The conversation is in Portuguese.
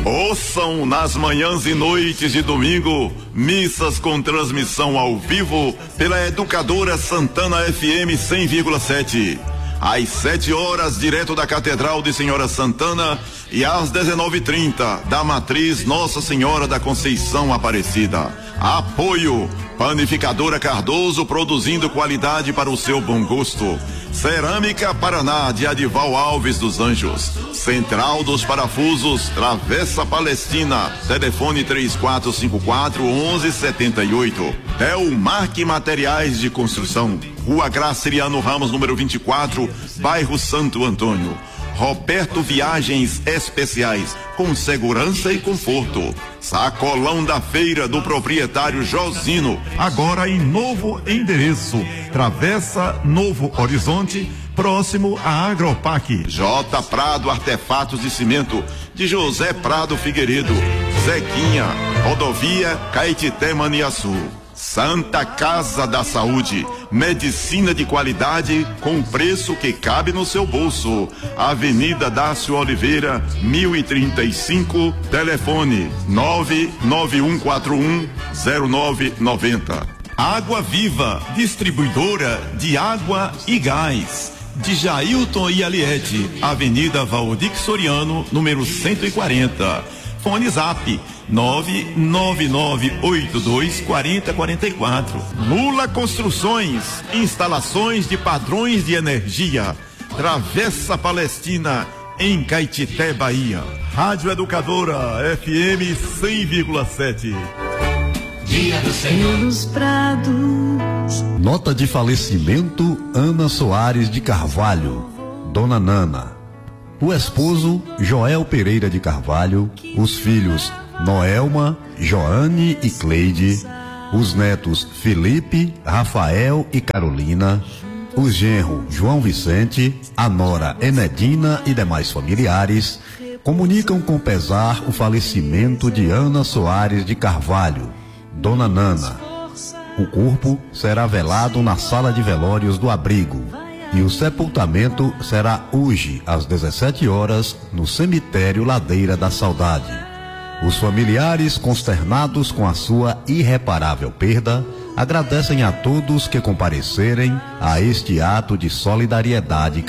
Ouçam nas manhãs e noites de domingo, missas com transmissão ao vivo pela Educadora Santana FM 100,7. Às 7 horas, direto da Catedral de Senhora Santana, e às 19h30, da Matriz Nossa Senhora da Conceição Aparecida. Apoio: Panificadora Cardoso, produzindo qualidade para o seu bom gosto. Cerâmica Paraná, de Adival Alves dos Anjos. Central dos Parafusos, Travessa Palestina. Telefone 3454-1178. Delmarque Materiais de Construção. Rua Graciliano Ramos, número 24, bairro Santo Antônio. Roberto Viagens Especiais, com segurança e conforto. Sacolão da Feira, do proprietário Josino, agora em novo endereço. Travessa Novo Horizonte, próximo à Agropac. J Prado Artefatos de Cimento, de José Prado Figueiredo. Zequinha, rodovia Caetité Maniaçu. Santa Casa da Saúde, medicina de qualidade com preço que cabe no seu bolso. Avenida Dácio Oliveira, 1035, telefone 991410990. Água Viva, distribuidora de água e gás. De Jailton e Aliete, Avenida Valdir Soriano, número 140. Fone Zap 999824044. Lula Construções, instalações de padrões de energia. Travessa Palestina, em Caetité, Bahia. Rádio Educadora FM 100,7. Dia do Senhor nos prados. Nota de falecimento: Ana Soares de Carvalho, Dona Nana. O esposo, Joel Pereira de Carvalho. Os filhos, Noelma, Joane e Cleide. Os netos, Felipe, Rafael e Carolina. Os genros, João Vicente, a nora Enedina e demais familiares, comunicam com pesar o falecimento de Ana Soares de Carvalho, Dona Nana. O corpo será velado na sala de velórios do abrigo e o sepultamento será hoje às 17 horas no cemitério Ladeira da Saudade. Os familiares, consternados com a sua irreparável perda, agradecem a todos que comparecerem a este ato de solidariedade